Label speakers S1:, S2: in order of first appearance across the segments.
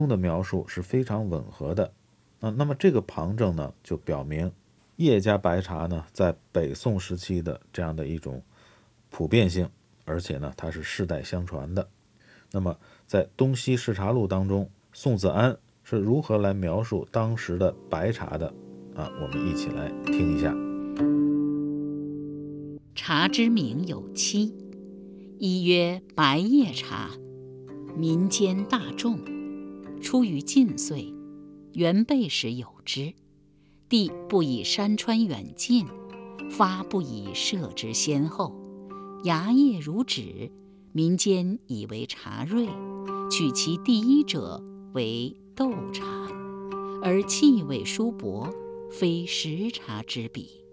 S1: 的描述是非常吻合的。那么这个旁证呢，就表明叶家白茶呢，在北宋时期的这样的一种普遍性，而且呢，它是世代相传的。那么在《东西市茶录》当中，宋子安是如何来描述当时的白茶的我们一起来听一下。
S2: 茶之名有七，一曰白叶茶，民间大众，出于晋岁，元备时有之。地不以山川远近，发不以设之先后，芽叶如纸，民间以为茶瑞，取其第一者为斗茶，而气味殊薄，非实茶之比。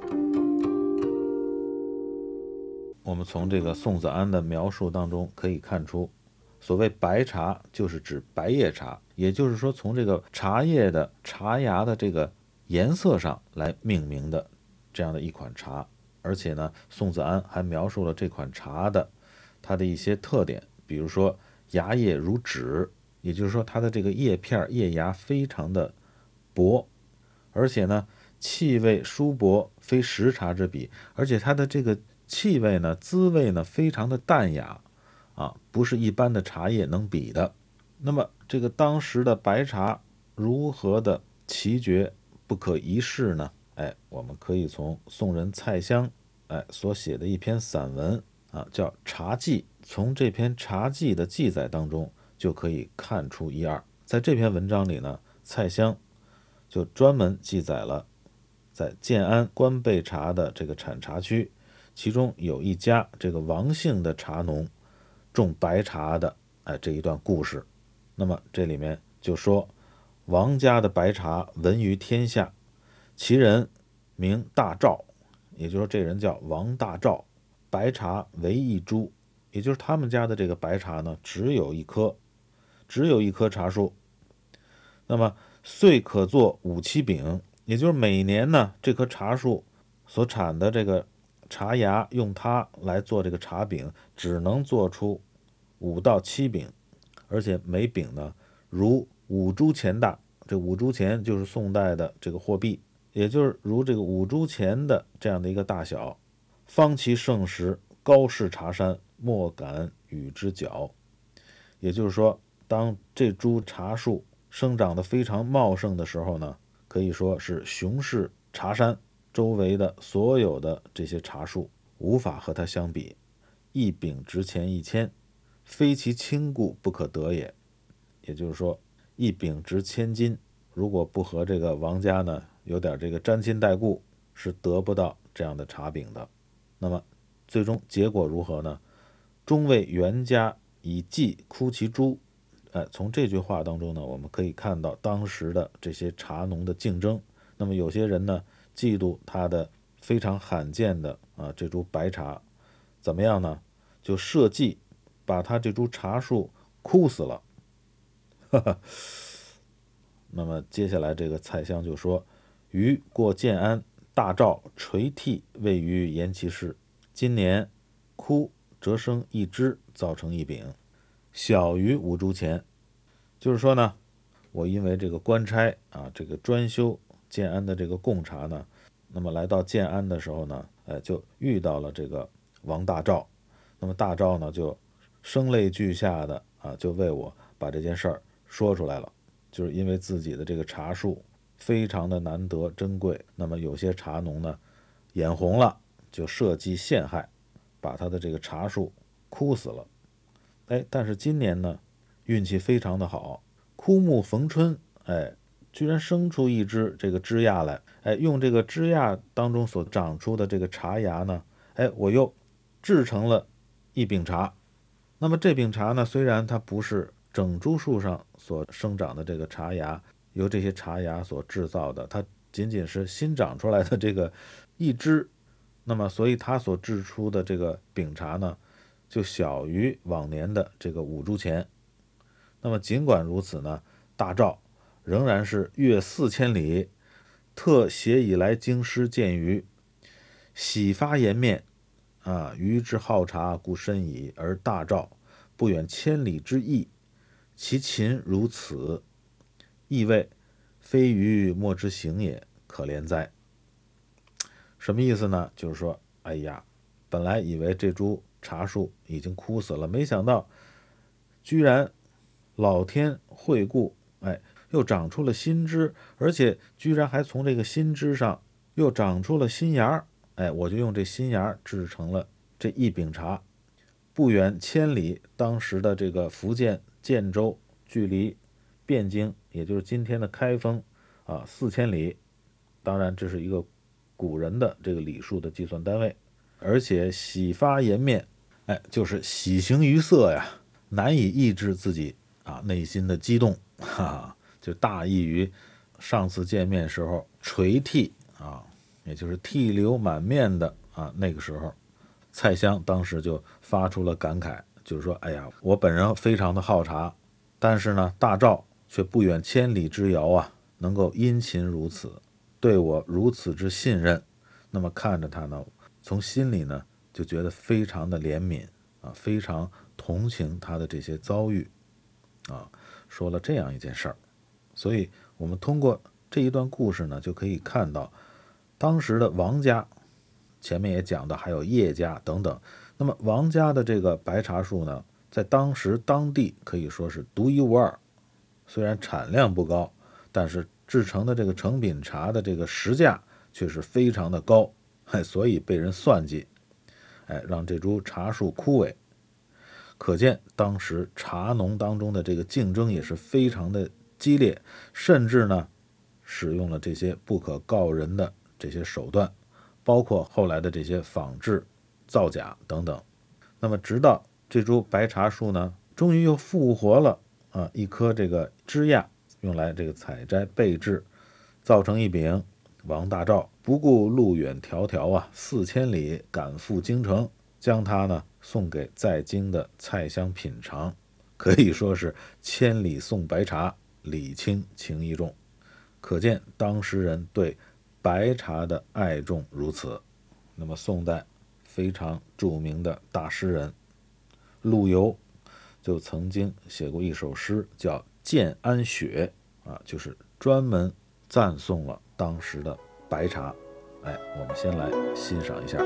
S1: 我们从这个宋子安的描述当中可以看出，所谓白茶就是指白叶茶，也就是说从这个茶叶的茶芽的这个颜色上来命名的这样的一款茶。而且呢，宋子安还描述了这款茶的它的一些特点，比如说芽叶如纸，也就是说它的这个叶片叶芽非常的薄，而且呢气味殊薄，非实茶之比，而且它的这个气味呢滋味呢非常的淡雅不是一般的茶叶能比的。那么这个当时的白茶如何的奇绝不可一世呢？我们可以从宋人蔡襄所写的一篇散文叫《茶记》，从这篇茶记的记载当中就可以看出一二。在这篇文章里呢，蔡襄就专门记载了在建安官贝茶的这个产茶区，其中有一家这个王姓的茶农种白茶的这一段故事。那么这里面就说，王家的白茶闻于天下，其人名大赵，也就是说这人叫王大赵，白茶为一株，也就是他们家的这个白茶呢只有一棵茶树。那么岁可做五七饼，也就是每年呢这棵茶树所产的这个茶芽用它来做这个茶饼，只能做出5到7饼，而且每饼呢如5铢钱大。这5铢钱就是宋代的这个货币，也就是如这个5铢钱的这样的一个大小。方其盛时，高士茶山，莫敢与之较。也就是说，当这株茶树生长得非常茂盛的时候呢，可以说是雄视茶山，周围的所有的这些茶树无法和它相比。一饼值钱1000，非其轻故不可得也。也就是说，一饼值1000金，如果不和这个王家呢有点这个沾亲带故，是得不到这样的茶饼的。那么最终结果如何呢？终为袁家以计枯其株。从这句话当中呢，我们可以看到当时的这些茶农的竞争。那么有些人呢嫉妒他的非常罕见的这株白茶，怎么样呢？就设计把他这株茶树枯死了。那么接下来这个蔡襄就说，余过建安，大赵垂涕位于延其室，今年枯折生一枝，造成一饼，小于5铢钱。就是说呢，我因为这个官差这个专修建安的这个贡茶呢，那么来到建安的时候呢，就遇到了这个王大赵。那么大赵呢就声泪俱下的就为我把这件事儿说出来了，就是因为自己的这个茶树非常的难得珍贵，那么有些茶农呢眼红了，就设计陷害，把他的这个茶树枯死了。但是今年呢运气非常的好，枯木逢春，居然生出一枝这个枝桠来，用这个枝桠当中所长出的这个茶芽呢，我又制成了一饼茶。那么这饼茶呢，虽然它不是整株树上所生长的这个茶芽由这些茶芽所制造的，它仅仅是新长出来的这个一枝，那么所以它所制出的这个饼茶呢，就小于往年的这个5铢钱。那么尽管如此呢，大赵仍然是越4000里，特携以来京师见于，喜发颜面余之好茶故深矣，而大赵不远千里之邑， 其勤如此，意味非鱼莫之行也，可怜哉。什么意思呢？就是说，哎呀，本来以为这株茶树已经枯死了，没想到居然老天惠顾，又长出了新枝，而且居然还从这个新枝上又长出了新芽，我就用这新芽制成了这一饼茶。不远千里，当时的这个福建建州距离汴京，也就是今天的开封4000里，当然这是一个古人的这个里数的计算单位。而且喜发颜面，就是喜形于色呀，难以抑制自己内心的激动，就大意于上次见面时候垂涕也就是涕流满面的那个时候，蔡襄当时就发出了感慨，就是说，哎呀，我本人非常的好茶，但是呢，大赵却不远千里之遥能够殷勤如此，对我如此之信任，那么看着他呢，从心里呢就觉得非常的怜悯非常同情他的这些遭遇说了这样一件事儿。所以我们通过这一段故事呢，就可以看到当时的王家，前面也讲到还有叶家等等，那么王家的这个白茶树呢，在当时当地可以说是独一无二，虽然产量不高，但是制成的这个成品茶的这个实价却是非常的高，所以被人算计，让这株茶树枯萎。可见当时茶农当中的这个竞争也是非常的激烈，甚至呢使用了这些不可告人的这些手段，包括后来的这些仿制、造假等等。那么直到这株白茶树呢，终于又复活了一颗这个枝桠，用来这个采摘备制，造成一饼。王大赵不顾路远迢迢4000里赶赴京城，将它呢送给在京的蔡襄品尝，可以说是千里送白茶，礼轻情意重。可见当时人对白茶的爱重如此。那么宋代非常著名的大诗人陆游就曾经写过一首诗叫《建安雪》就是专门赞颂了当时的白茶。我们先来欣赏一下。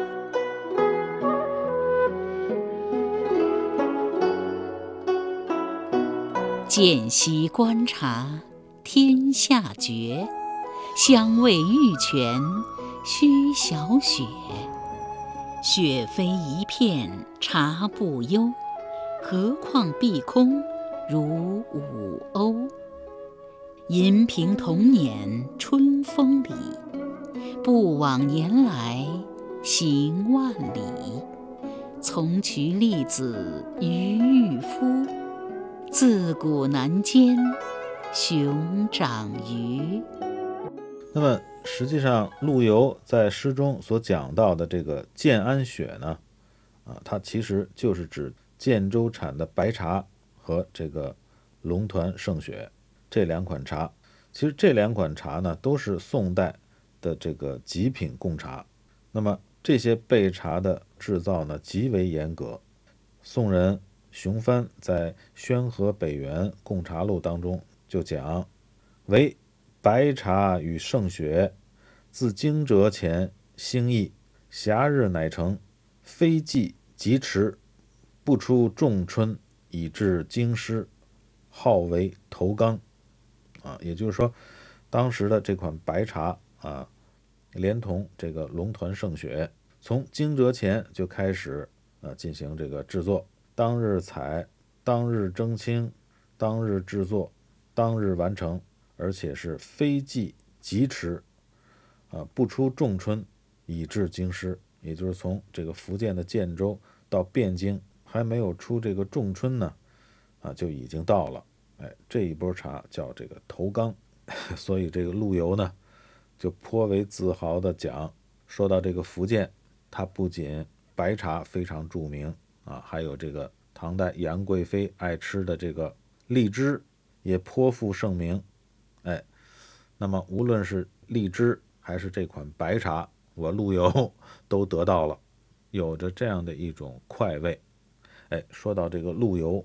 S2: 见习观察天下绝，香味欲泉须小雪。雪飞一片茶不忧，何况碧空如五瓯。银屏童年春风里，不枉年来行万里。从渠粒子于玉肤，自古难兼熊掌鱼。
S1: 那么实际上陆游在诗中所讲到的这个建安雪呢，它其实就是指建州产的白茶和这个龙团胜雪这两款茶。其实这两款茶呢，都是宋代的这个极品贡茶。那么这些备茶的制造呢，极为严格。宋人熊藩在《宣和北元贡茶录》当中就讲，唯白茶与胜雪，自惊蛰前兴邑，暇日乃成，非季即迟，不出仲春，以至京师，号为头纲。也就是说，当时的这款白茶连同这个龙团胜雪，从惊蛰前就开始进行这个制作，当日采，当日蒸青，当日制作，当日完成，而且是非季即迟不出仲春，以至京师，也就是从这个福建的建州到汴京，还没有出这个仲春呢就已经到了。这一波茶叫这个头纲。所以这个陆游呢就颇为自豪地讲，说到这个福建，它不仅白茶非常著名还有这个唐代杨贵妃爱吃的这个荔枝也颇负盛名。那么无论是荔枝还是这款白茶，我陆游都得到了，有着这样的一种快慰。说到这个陆游，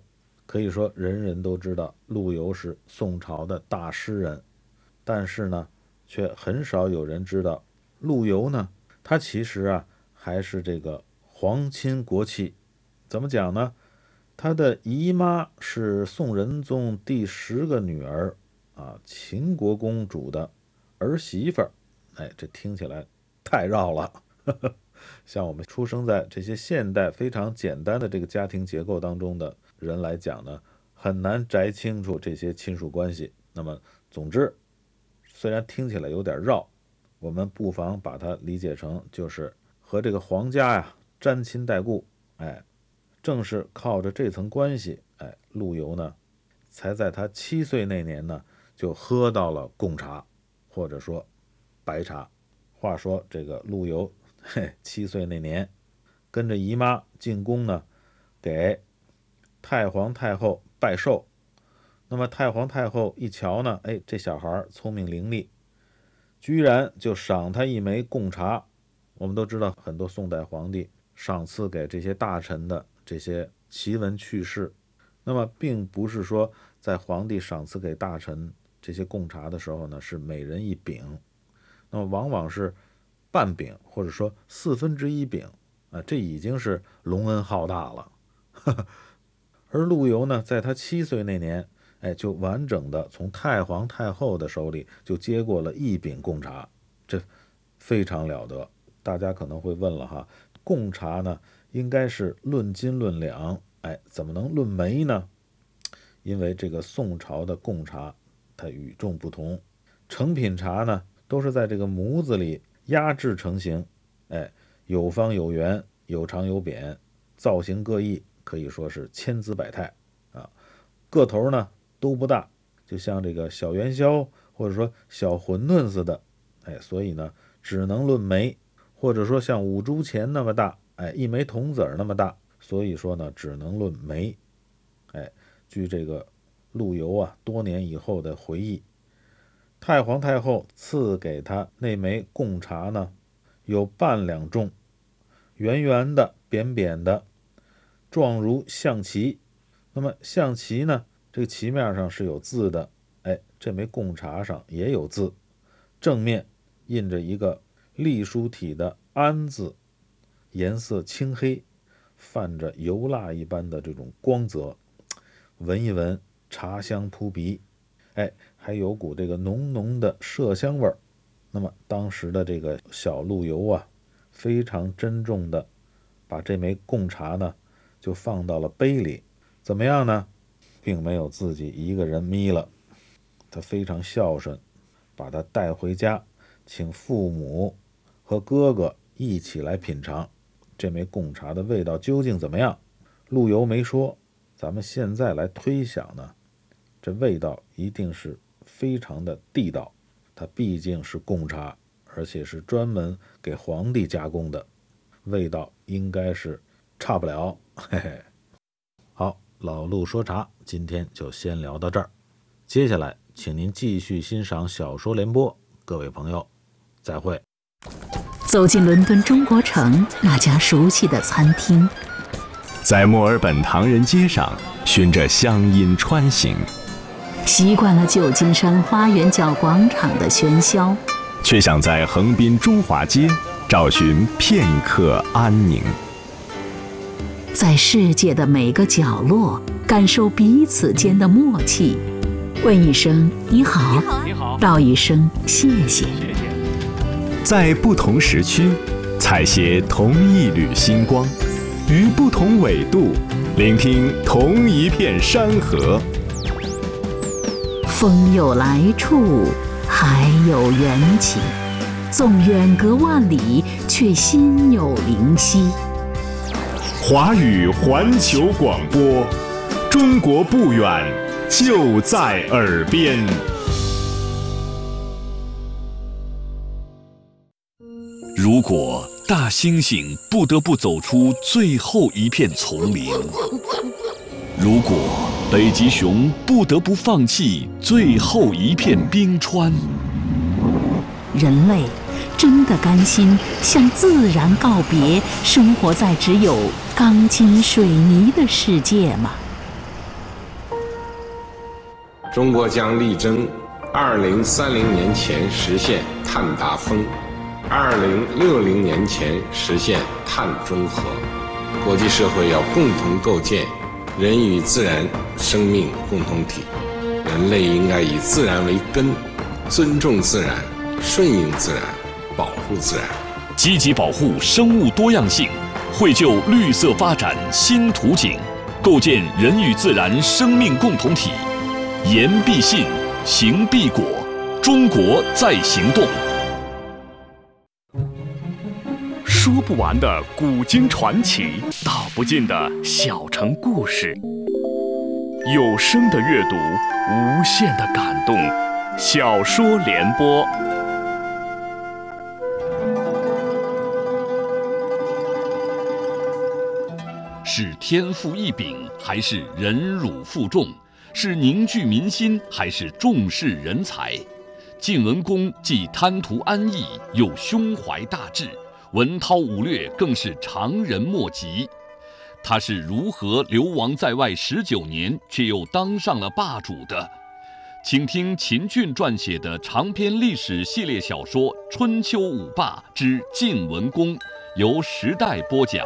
S1: 可以说人人都知道陆游是宋朝的大诗人，但是呢，却很少有人知道陆游呢，他其实啊还是这个皇亲国戚。怎么讲呢？他的姨妈是宋仁宗第10个女儿啊，秦国公主的儿媳妇儿。哎，这听起来太绕了。像我们出生在这些现代非常简单的这个家庭结构当中的人来讲呢，很难摘清楚这些亲属关系。那么总之，虽然听起来有点绕，我们不妨把它理解成就是和这个皇家呀沾亲带故。哎，正是靠着这层关系，哎，陆游呢才在他7岁那年呢就喝到了贡茶，或者说白茶。话说这个陆游7岁那年跟着姨妈进宫呢，给太皇太后拜寿。那么太皇太后一瞧呢，哎，这小孩聪明伶俐，居然就赏他一枚贡茶。我们都知道很多宋代皇帝赏赐给这些大臣的这些奇闻趣事，那么并不是说在皇帝赏赐给大臣这些贡茶的时候呢，是每人一饼，那么往往是半饼或者说1/4饼啊，这已经是隆恩浩大了。而陆游呢，在他7岁那年，哎，就完整的从太皇太后的手里就接过了1饼贡茶，这非常了得。大家可能会问了哈，贡茶呢应该是论斤论两，哎，怎么能论枚呢？因为这个宋朝的贡茶它与众不同，成品茶呢都是在这个模子里压制成型，哎，有方有圆，有长有扁，造型各异，可以说是千姿百态啊。个头呢都不大，就像这个小元宵或者说小馄饨似的，哎，所以呢只能论枚，或者说像5铢钱那么大，哎，1枚铜子那么大，所以说呢只能论枚。哎，据这个陆游啊多年以后的回忆，太皇太后赐给他那枚贡茶呢，有半两重，圆圆的，扁扁的，状如象棋。那么象棋呢，这个棋面上是有字的，哎，这枚贡茶上也有字，正面印着一个隶书体的安字，颜色青黑，泛着油蜡一般的这种光泽，闻一闻茶香扑鼻，哎，还有股这个浓浓的麝香味儿。那么当时的这个小陆游啊，非常珍重的把这枚贡茶呢就放到了杯里。怎么样呢？并没有自己一个人眯了，他非常孝顺，把它带回家，请父母和哥哥一起来品尝这枚贡茶的味道究竟怎么样。陆游没说，咱们现在来推想呢，这味道一定是非常的地道，它毕竟是贡茶，而且是专门给皇帝加工的，味道应该是差不了。嘿嘿。好，老陆说茶今天就先聊到这儿，接下来请您继续欣赏小说联播，各位朋友再会。
S2: 走进伦敦中国城那家熟悉的餐厅，
S3: 在墨尔本唐人街上循着乡音穿行，
S2: 习惯了旧金山花园角广场的喧嚣，
S3: 却想在横滨中华街找寻片刻安宁。
S2: 在世界的每个角落感受彼此间的默契，问一声你好，道一声谢谢。
S3: 在不同时区采撷同一缕星光，于不同纬度聆听同一片山河。
S2: 风有来处，海有缘起，纵远隔万里，却心有灵犀。
S3: 华语环球广播，中国不远，就在耳边。
S4: 如果大猩猩不得不走出最后一片丛林，如果北极熊不得不放弃最后一片冰川，
S2: 人类真的甘心向自然告别，生活在只有钢筋水泥的世界吗？
S5: 中国将力争2030年前实现碳达峰，2060年前实现碳中和。国际社会要共同构建人与自然生命共同体，人类应该以自然为根，尊重自然，顺应自然，保护自然，
S4: 积极保护生物多样性，绘就绿色发展新图景，构建人与自然生命共同体。言必信，行必果，中国在行动。
S3: 说不完的古今传奇，道不尽的小城故事。有声的阅读，无限的感动。小说联播。
S4: 是天赋异禀，还是忍辱负重？是凝聚民心，还是重视人才？晋文公既贪图安逸，又胸怀大志，文韬武略更是常人莫及。他是如何流亡在外19年，却又当上了霸主的？请听秦俊撰写的长篇历史系列小说《春秋五霸之晋文公》，由时代播讲。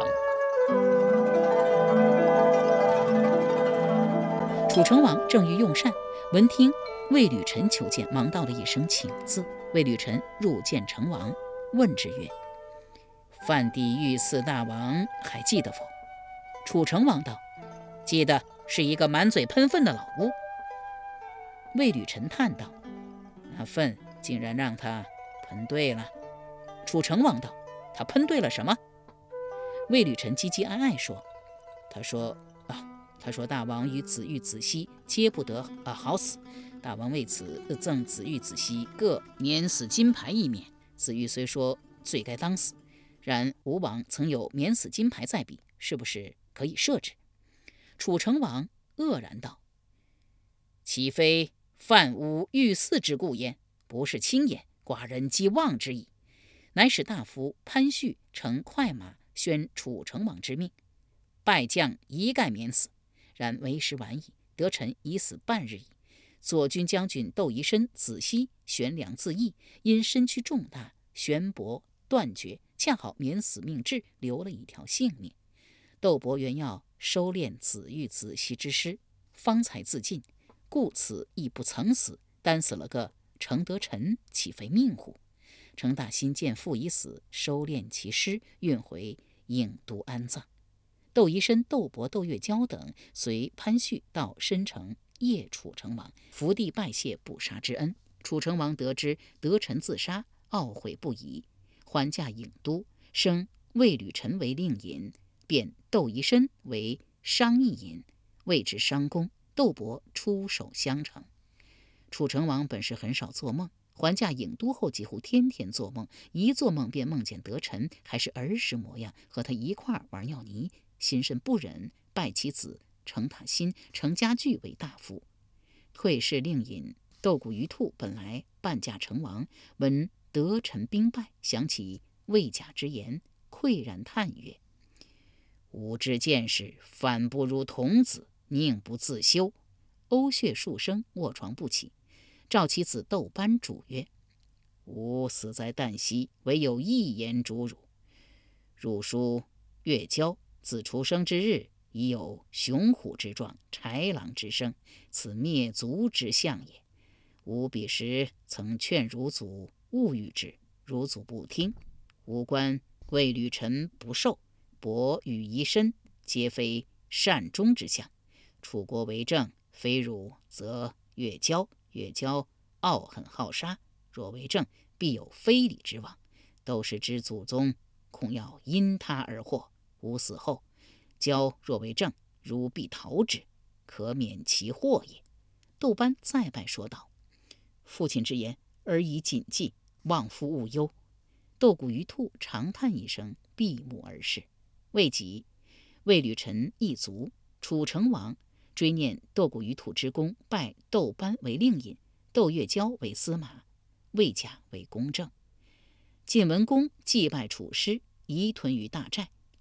S2: 楚成王正欲用膳，闻听魏履臣求见，忙道了一声请字。魏履臣入见成王，问之曰：范地御赐大王还记得否？楚成王道：记得，是一个满嘴喷粪的老巫。魏履臣叹道：那粪竟然让他喷对了。楚成王道：他喷对了什么？魏履臣唧唧哀哀说：他说大王与子玉、子熙皆不得好死，大王为此赠子玉、子熙各免死金牌一面。子玉虽说罪该当死，然吴王曾有免死金牌在彼，是不是可以赦之？楚成王愕然道：岂非范武御赐之故焉？不是轻言，寡人既望之矣。乃使大夫潘旭乘快马宣楚成王之命，败将一概免死。然为时晚矣，得臣已死半日矣。左军将军窦仪深、子熙悬梁自缢，因身躯重大，悬脖断绝，恰好免死命至，留了一条性命。窦伯原要收敛子玉、子熙之师，方才自尽，故此亦不曾死，单死了个程德臣，岂非命乎？程大新见父已死，收敛其师，运回郢都安葬。窦仪深、窦伯、窦月娇等随潘旭到申城谒楚成王，伏地拜谢不杀之恩。楚成王得知德臣自杀，懊悔不已，还驾郢都，升魏履臣为令尹，贬窦仪深为商议尹，位至商公。窦伯出守襄城。楚成王本是很少做梦，还驾郢都后几乎天天做梦，一做梦便梦见德臣还是儿时模样，和他一块玩尿泥，心甚不忍，拜其子程塔新、程家具为大夫。退侍令尹窦谷于兔本来伴驾成王，闻德臣兵败，想起魏甲之言，喟然叹曰：吾之见识，反不如童子，宁不自修？呕血数声，卧床不起。召其子窦班主曰：吾死在旦夕，唯有一言主汝。汝叔月交自出生之日，已有雄虎之状，豺狼之声，此灭族之象也。吾彼时曾劝汝祖勿与之，汝祖不听。吾观魏履臣不受，伯与仪深，皆非善终之相。楚国为政，非汝则越交，越交傲狠好杀，若为政，必有非礼之望。窦氏之祖宗，恐要因他而祸。吾死后，交若为政，汝必逃之，可免其祸也。窦班再拜说道：父亲之言，儿以谨记，望夫勿忧。窦谷于兔长叹一声，闭目而视。未几，魏履臣一卒，楚成王追念窦谷于兔之功，拜窦班为令尹，窦月娇为司马，魏甲为公正。晋文公祭拜楚师，移屯于大寨，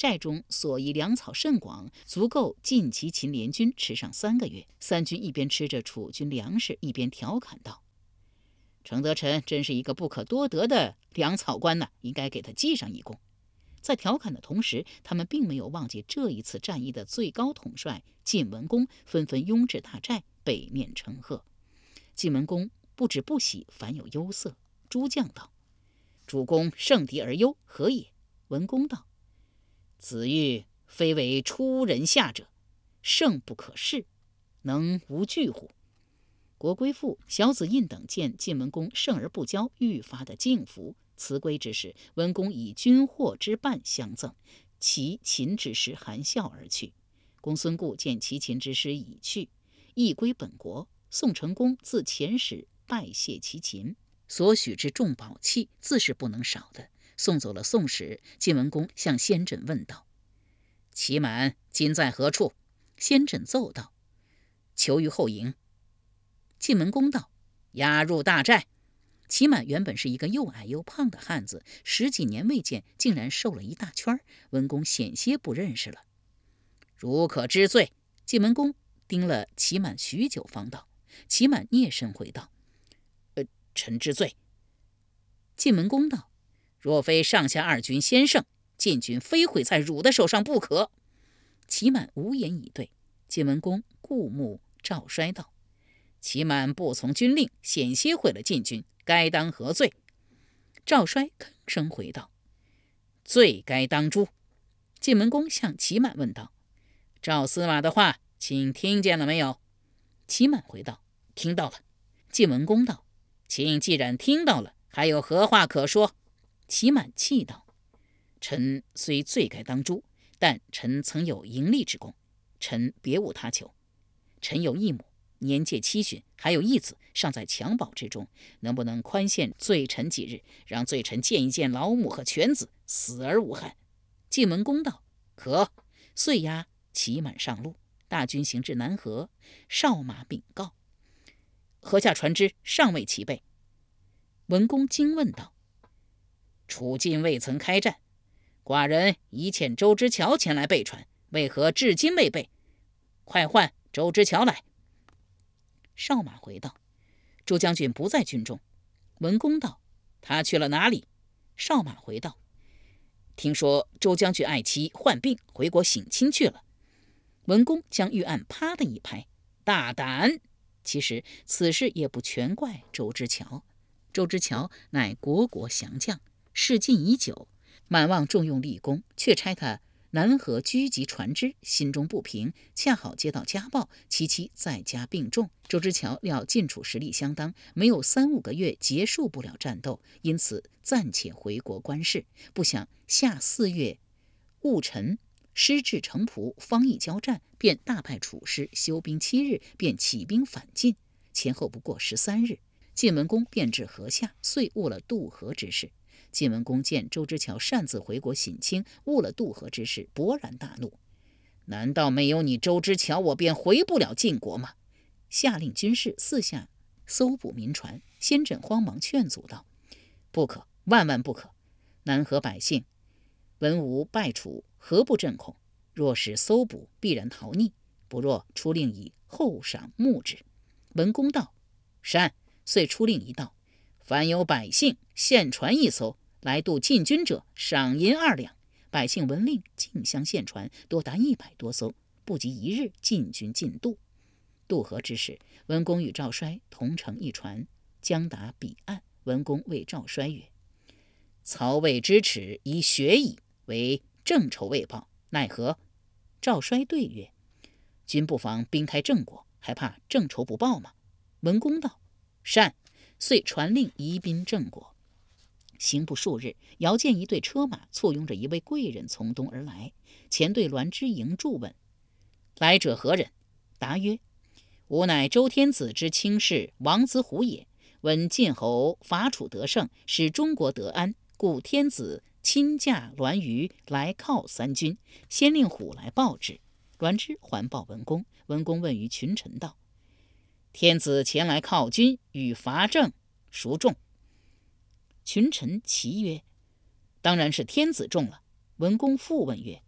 S2: 寨中所遗粮草甚广，足够晋齐秦联军吃上3个月。三军一边吃着楚军粮食，一边调侃道：“程德臣真是一个不可多得的粮草官呐，应该给他记上一功。”在调侃的同时，他们并没有忘记这一次战役的最高统帅晋文公纷纷拥至大寨，北面称贺。晋文公不止不喜，反有忧色。诸将道：“主公胜敌而忧，何也？”文公道：“子欲非为出人下者，胜不可恃，能无惧乎？”国归父、小子印等见晋文公胜而不骄，愈发的敬服。辞归之时，文公以军货之半相赠，其秦之师含笑而去。公孙固见其秦之师已去，亦归本国。宋成公自遣使拜谢其秦，所许之重宝器自是不能少的。送走了宋使，晋文公向先轸问道：“其满今在何处？”先轸奏道：“囚于后营。”晋文公道：“押入大寨。”其满原本是一个又矮又胖的汉子，10几年未见，竟然瘦了一大圈。文公险些不认识了。“如可知罪。”晋文公盯了其满许久，方道。其满蹑身回道：“臣知罪。”晋文公道：“若非上下2军先胜，晋军非毁在汝的手上不可。”其满无言以对。晋文公顾目赵衰道：“其满不从军令，险些毁了晋军，该当何罪？”赵衰吭声回道：“罪该当诛。”晋文公向其满问道：“赵司马的话，请听见了没有？”其满回道：“听到了。”晋文公道：“请既然听到了，还有何话可说？”其满气道：“臣虽罪该当诛，但臣曾有盈利之功，臣别无他求。臣有一母，年届7旬，还有一子，尚在襁褓之中，能不能宽限罪臣几日，让罪臣见一见老母和犬子，死而无憾？”晋文公道：“可。”遂押其满上路。大军行至南河，哨马禀告：“河下船只尚未齐备。”文公惊问道：“楚晋未曾开战，寡人已遣周之乔前来备船，为何至今未备？快唤周之乔来。”哨马回道：“周将军不在军中。”文公道：“他去了哪里？”哨马回道：“听说周将军爱妻患病，回国省亲去了。”文公将御案啪的一拍：“大胆！”其实此事也不全怪周之乔。周之乔乃国降将，事尽已久，满望重用立功，却差他南河狙击船只，心中不平，恰好接到家报，其妻在家病重。周之乔料晋楚实力相当，没有3、5个月结束不了战斗，因此暂且回国观事。不想夏4月戊辰，师至城濮，方一交战，便大败楚师，休兵7日，便起兵反晋，前后不过13日。晋文公便至河下，遂误了渡河之事。晋文公见周之乔擅自回国省亲，误了渡河之事，勃然大怒：“难道没有你周之乔，我便回不了晋国吗？”下令军士四下搜捕民船。先轸慌忙劝阻道：“不可，万万不可！南河百姓文无败楚，何不震恐？若是搜捕，必然逃匿，不若出令以厚赏募之。”文公道：“善。”遂出令一道：“凡有百姓献船1艘，来渡晋军者，赏银2两。”百姓闻令，竞相献船，多达100多艘，不及1日，晋军尽渡。渡河之时，文公与赵衰同乘一船，将达彼岸。文公谓赵衰曰：“曹魏之耻以雪矣，为正仇未报，奈何？”赵衰对曰：“君不妨兵开郑国，还怕正仇不报吗？”文公道：“善。”遂传令移兵郑国。行不数日，遥见一队车马簇拥着一位贵人从东而来，前队栾之迎住问：“来者何人？”答曰：“吾乃周天子之卿士王子虎也。闻晋侯伐楚得胜，使中国得安，故天子亲驾栾舆来犒3军，先令虎来报之。”栾之还报文公。文公问于群臣道：“天子前来犒军，与伐郑，孰重？”群臣齐曰：“当然是天子重了。”文公复问曰：“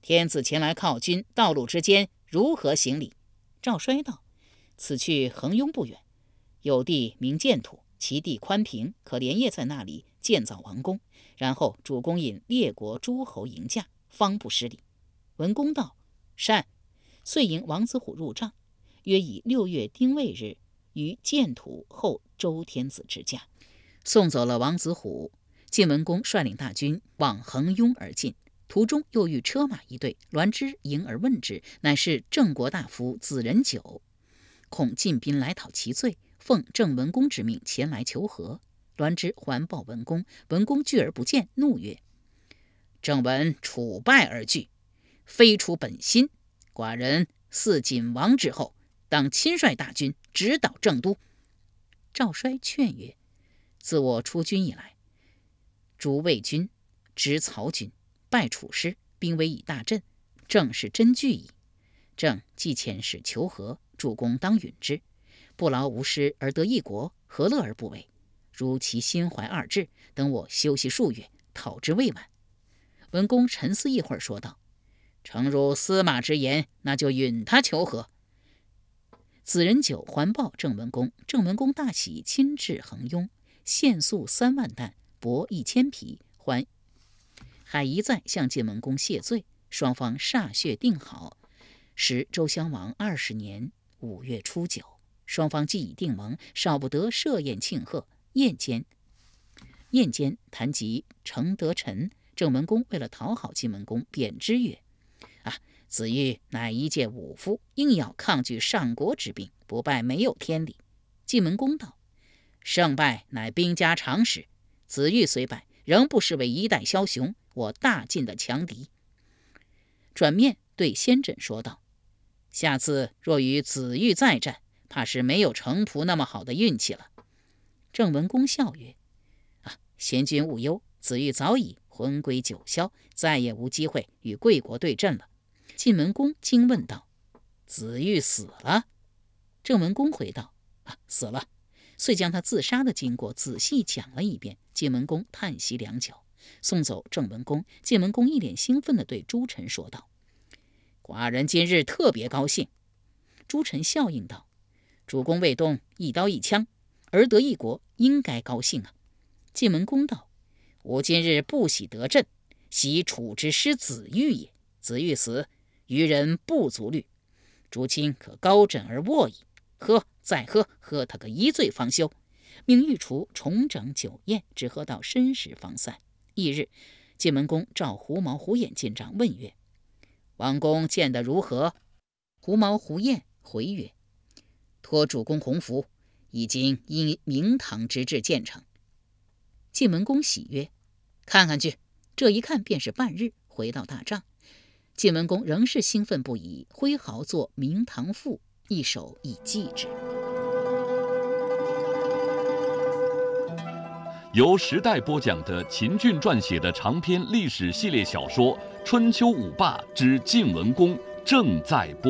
S2: 天子前来犒军，道路之间如何行礼？”赵衰道：“此去衡雍不远，有地名建土，其地宽平，可连夜在那里建造王宫，然后主公引列国诸侯迎驾，方不失礼。”文公道：“善。”遂迎王子虎入帐，约以6月丁未日于建土后周天子之驾。送走了王子虎，晋文公率领大军往衡雍而进，途中又遇车马一队，栾枝迎而问之，乃是郑国大夫子仁久，恐晋兵来讨其罪，奉郑文公之命前来求和。栾枝还报文公，文公拒而不见，怒曰：“郑文处败而惧，非出本心。寡人嗣景王之后，当亲率大军直捣郑都。”赵衰劝曰：“自我出军以来，逐魏军，执曹军，败楚师，兵威以大振，郑是真惧矣。郑既遣使求和，主公当允之。不劳无师而得一国，何乐而不为？如其心怀二志，等我休息数月，讨之未晚。”文公沉思一会儿，说道：“诚如司马之言，那就允他求和。”子仁久还报郑文公，郑文公大喜，亲至衡雍，献粟3万担，帛1000匹，还一再向晋文公谢罪，双方歃血定好。时周襄王20年5月初9，双方既已定盟，少不得设宴庆贺。宴间谈及程德臣，郑文公为了讨好晋文公，贬之曰：“子玉乃一介武夫，硬要抗拒上国之兵，不败没有天理。”晋文公道：“胜败乃兵家常识，子玉虽败，仍不失为一代枭雄，我大晋的强敌。”转面对先轸说道：“下次若与子玉再战，怕是没有程普那么好的运气了。”郑文公笑曰：“贤君勿忧，子玉早已魂归九霄，再也无机会与贵国对阵了。”晋文公惊问道：“子玉死了？”郑文公回道：“死了。”遂将他自杀的经过仔细讲了一遍。晋文公叹息良久，送走郑文公，晋文公一脸兴奋地对诸臣说道：“寡人今日特别高兴。”诸臣笑应道：“主公未动一刀一枪，而得一国，应该高兴啊。”晋文公道：“吾今日不喜得阵，喜楚之师子玉也。子玉死，愚人不足虑。诸卿可高枕而卧矣。喝，再喝，喝他个一醉方休。”命御厨重整酒宴，只喝到申时方散。翌日，晋文公召狐毛狐眼进帐，问曰：“王公见得如何？”狐毛狐眼回曰：“托主公洪福，已经因明堂之志建成。”晋文公喜曰：“看看去。”这一看便是半日。回到大帐，晋文公仍是兴奋不已，挥毫作《明堂赋》一首以记之。
S4: 由时代播讲的秦俊撰写的长篇历史系列小说《春秋五霸之晋文公》正在播